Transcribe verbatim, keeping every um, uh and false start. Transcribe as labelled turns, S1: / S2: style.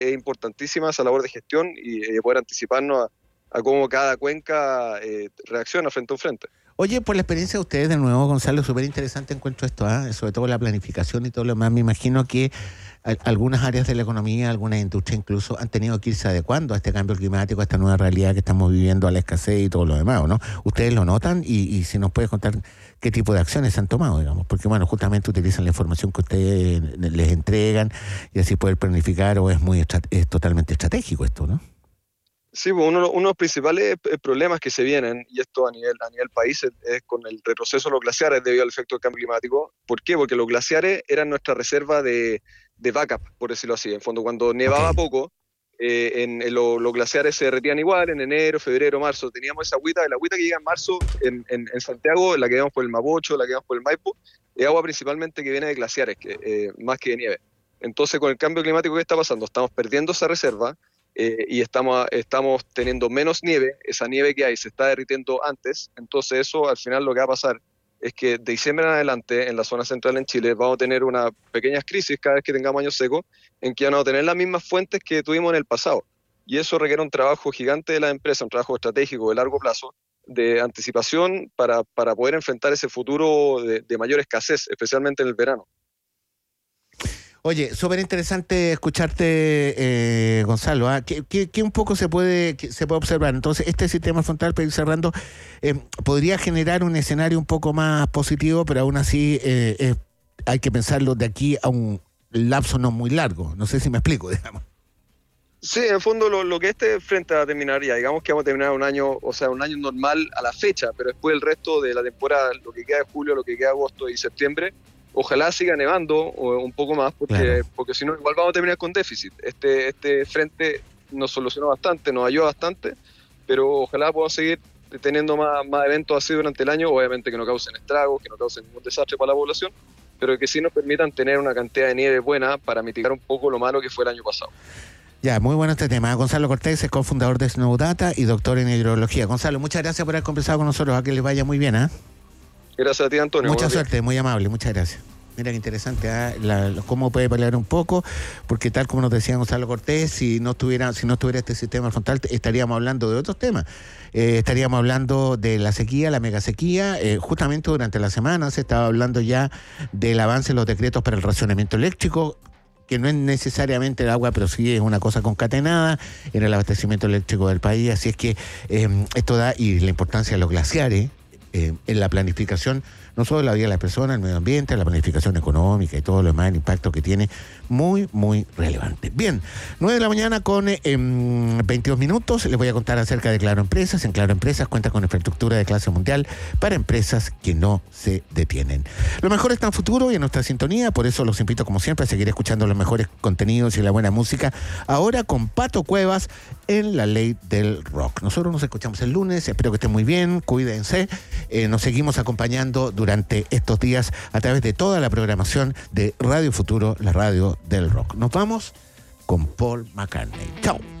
S1: es importantísima esa labor de gestión y de poder anticiparnos a, a cómo cada cuenca eh, reacciona frente a un frente.
S2: Oye, por la experiencia de ustedes, de nuevo, Gonzalo, súper interesante encuentro esto, ¿eh? Sobre todo la planificación y todo lo demás. Me imagino que a, algunas áreas de la economía, algunas industrias incluso, han tenido que irse adecuando a este cambio climático, a esta nueva realidad que estamos viviendo, a la escasez y todo lo demás, ¿no? ¿Ustedes lo notan? Y, y si nos puedes contar qué tipo de acciones han tomado, digamos. Porque, bueno, justamente utilizan la información que ustedes les entregan y así poder planificar, o es, muy es totalmente estratégico esto, ¿no?
S1: Sí, pues uno, uno de los principales problemas que se vienen, y esto a nivel, a nivel país, es, es con el retroceso de los glaciares debido al efecto del cambio climático. ¿Por qué? Porque los glaciares eran nuestra reserva de, de backup, por decirlo así. En fondo, cuando nevaba okay. poco, eh, en, en lo, los glaciares se derretían igual en enero, febrero, marzo. Teníamos esa agüita, la agüita que llega en marzo en, en, en Santiago, la que vemos por el Mapocho, la que vemos por el Maipo, es agua principalmente que viene de glaciares, que, eh, más que de nieve. Entonces, con el cambio climático, ¿qué está pasando? Estamos perdiendo esa reserva. Eh, y estamos, estamos teniendo menos nieve, esa nieve que hay se está derritiendo antes, entonces eso al final lo que va a pasar es que de diciembre en adelante en la zona central en Chile vamos a tener una pequeña crisis cada vez que tengamos años secos, en que vamos a tener las mismas fuentes que tuvimos en el pasado, y eso requiere un trabajo gigante de la empresa, un trabajo estratégico de largo plazo, de anticipación para, para poder enfrentar ese futuro de, de mayor escasez, especialmente en el verano.
S2: Oye, súper interesante escucharte, eh, Gonzalo. ¿eh? ¿Qué, qué, ¿Qué un poco se puede se puede observar? Entonces, este sistema frontal, para ir cerrando, eh, podría generar un escenario un poco más positivo, pero aún así eh, eh, hay que pensarlo de aquí a un lapso no muy largo. No sé si me explico, digamos.
S1: Sí, en el fondo lo, lo que este frente va a terminar ya, digamos que vamos a terminar un año, o sea, un año normal a la fecha, pero después el resto de la temporada, lo que queda de julio, lo que queda de agosto y septiembre, ojalá siga nevando un poco más, porque, claro. porque si no, igual vamos a terminar con déficit. Este, este frente nos solucionó bastante, nos ayudó bastante, pero ojalá podamos seguir teniendo más, más eventos así durante el año, obviamente que no causen estragos, que no causen ningún desastre para la población, pero que sí nos permitan tener una cantidad de nieve buena para mitigar un poco lo malo que fue el año pasado.
S2: Ya, muy bueno este tema. Gonzalo Cortés es cofundador de Snowdata y doctor en hidrología. Gonzalo, muchas gracias por haber conversado con nosotros. A que les vaya muy bien, ¿eh?
S1: Gracias a ti, Antonio.
S2: Mucha suerte, días. Muy amable, muchas gracias. Mira qué interesante, ¿eh? La, cómo puede pelear un poco, porque tal como nos decía Gonzalo Cortés, si no estuviera, si no estuviera este sistema frontal, estaríamos hablando de otros temas. Eh, estaríamos hablando de la sequía, la megasequía. Eh, justamente durante la semana se estaba hablando ya del avance de los decretos para el racionamiento eléctrico, que no es necesariamente el agua, pero sí es una cosa concatenada en el abastecimiento eléctrico del país. Así es que eh, esto da, y la importancia de los glaciares, Eh, en la planificación, no solo de la vida de las personas, el medio ambiente, la planificación económica y todo lo demás, el impacto que tiene, muy, muy relevante. Bien, nueve de la mañana con eh, veintidós minutos, les voy a contar acerca de Claro Empresas. En Claro Empresas cuenta con infraestructura de clase mundial para empresas que no se detienen. Lo mejor está en futuro y en nuestra sintonía, por eso los invito como siempre a seguir escuchando los mejores contenidos y la buena música, ahora con Pato Cuevas en La Ley del Rock. Nosotros nos escuchamos el lunes, espero que estén muy bien, cuídense. Eh, nos seguimos acompañando durante estos días a través de toda la programación de Radio Futuro, la radio del rock. Nos vamos con Paul McCartney. Chao.